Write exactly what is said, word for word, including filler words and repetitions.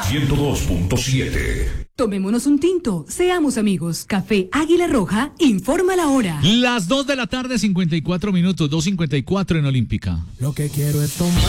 ciento dos punto siete. Tomémonos un tinto, seamos amigos. Café Águila Roja informa la hora. Las dos de la tarde, cincuenta y cuatro minutos, dos cincuenta y cuatro en Olímpica. Lo que quiero es tomar.